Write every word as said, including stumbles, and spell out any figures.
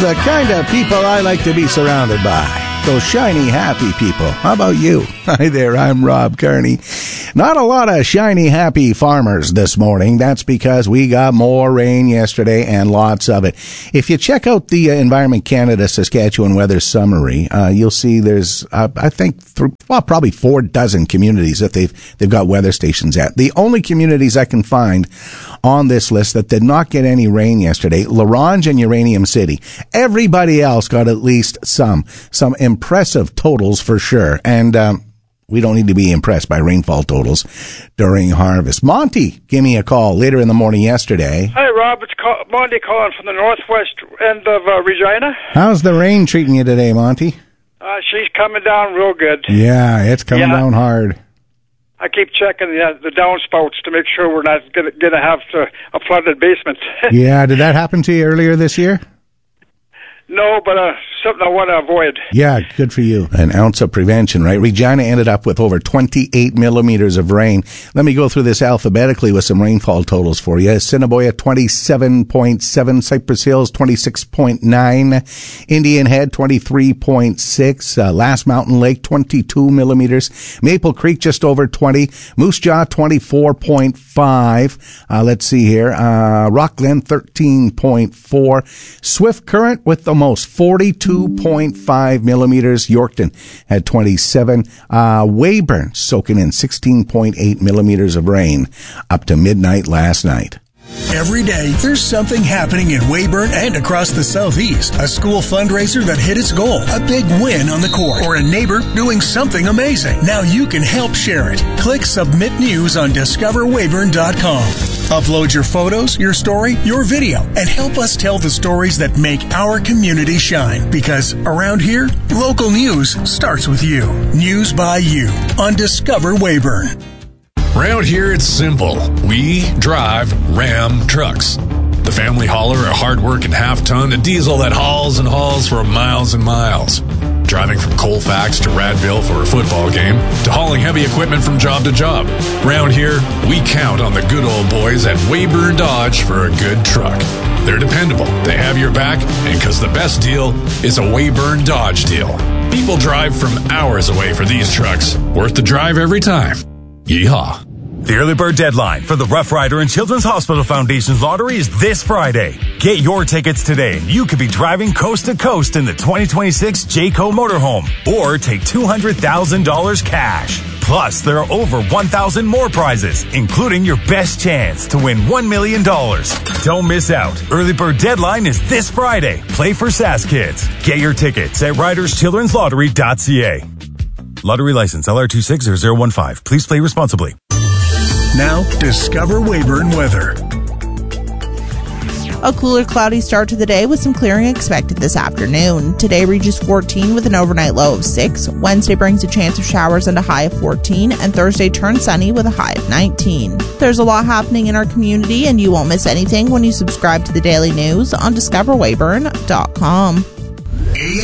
the kind of people I like to be surrounded by. Those shiny, happy people. How about you? Hi there, I'm Rob Kearney. Not a lot of shiny, happy farmers this morning. That's because we got more rain yesterday and lots of it. If you check out the uh, Environment Canada Saskatchewan Weather Summary, uh, you'll see there's, uh, I think, th- well, probably four dozen communities that they've they've got weather stations at. The only communities I can find on this list that did not get any rain yesterday, La Ronge and Uranium City. Everybody else got at least some, some impressive totals for sure. And, um, we don't need to be impressed by rainfall totals during harvest. Monty, give me a call later in the morning yesterday. Hi, Rob. It's call- Monty calling from the northwest end of uh, Regina. How's the rain treating you today, Monty? Uh, she's coming down real good. Yeah, it's coming yeah. down hard. I keep checking the, the downspouts to make sure we're not going to have to, a flooded basement. Yeah, did that happen to you earlier this year? No, but uh, something I want to avoid. Yeah, good for you. An ounce of prevention, right? Regina ended up with over twenty-eight millimeters of rain. Let me go through this alphabetically with some rainfall totals for you. Assiniboia, twenty-seven point seven. Cypress Hills, twenty-six point nine. Indian Head, twenty-three point six. Uh, Last Mountain Lake, twenty-two millimeters. Maple Creek, just over twenty. Moose Jaw, twenty-four point five. Uh, let's see here. Uh, Rockland, thirteen point four. Swift Current with the most, forty-two point five millimeters. Yorkton had twenty-seven. Uh, Weyburn soaking in sixteen point eight millimeters of rain up to midnight last night. Every day, there's something happening in Weyburn and across the southeast. A school fundraiser that hit its goal, a big win on the court, or a neighbor doing something amazing. Now you can help share it. Click Submit News on discover weyburn dot com. Upload your photos, your story, your video, and help us tell the stories that make our community shine. Because around here, local news starts with you. News by you on Discover Weyburn. Around here, it's simple. We drive Ram trucks. The family hauler, a hard-working half-ton, a diesel that hauls and hauls for miles and miles. Driving from Colfax to Radville for a football game, to hauling heavy equipment from job to job. Around here, we count on the good old boys at Weyburn Dodge for a good truck. They're dependable, they have your back, and because the best deal is a Weyburn Dodge deal. People drive from hours away for these trucks. Worth the drive every time. Yeehaw. The early bird deadline for the Rough Rider and Children's Hospital Foundation's lottery is this Friday. Get your tickets today and you could be driving coast to coast in the twenty twenty-six Jayco motorhome or take two hundred thousand dollars cash. Plus, there are over one thousand more prizes, including your best chance to win one million dollars. Don't miss out. Early bird deadline is this Friday. Play for Sask Kids. Get your tickets at riders children's lottery dot c a. Lottery license L R two six zero zero one five. Please play responsibly. Now, Discover Weyburn weather. A cooler, cloudy start to the day with some clearing expected this afternoon. Today reaches fourteen with an overnight low of six. Wednesday brings a chance of showers and a high of fourteen. And Thursday turns sunny with a high of nineteen. There's a lot happening in our community, and you won't miss anything when you subscribe to the daily news on discover weyburn dot com.